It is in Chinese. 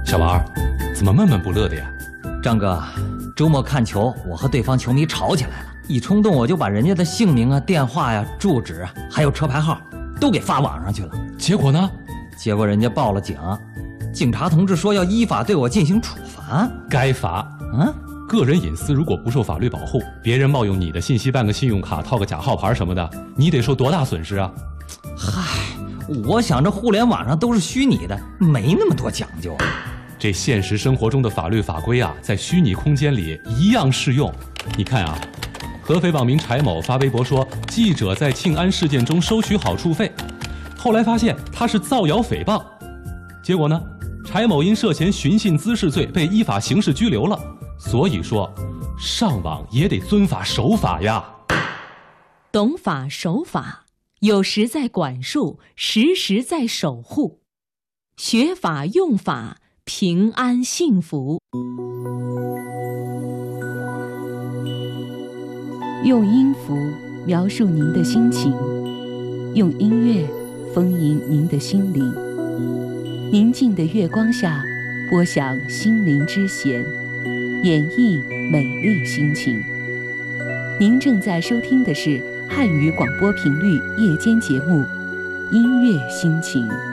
小王，怎么闷闷不乐的呀？ 张哥，周末看球，我和对方球迷吵起来了，一冲动我就把人家的姓名啊、电话呀、住址啊，还有车牌号都给发网上去了。 结果呢？ 结果人家报了警，警察同志说要依法对我进行处罚。 该罚。个人隐私如果不受法律保护，别人冒用你的信息办个信用卡、套个假号牌什么的，你得受多大损失啊？ 嗨，我想这互联网上都是虚拟的，没那么多讲究。 这现实生活中的法律法规啊，在虚拟空间里一样适用。你看啊，合肥网民柴某发微博说，记者在庆安事件中收取好处费，后来发现他是造谣诽谤，结果呢，柴某因涉嫌寻衅滋事罪被依法刑事拘留了。所以说，上网也得遵法守法呀。 懂法守法，有时在管束，时时在守护。学法用法，平安幸福。 用音符描述您的心情，用音乐丰盈您的心灵。宁静的月光下，播响心灵之弦，演绎美丽心情。您正在收听的是汉语广播频率夜间节目《音乐心情》。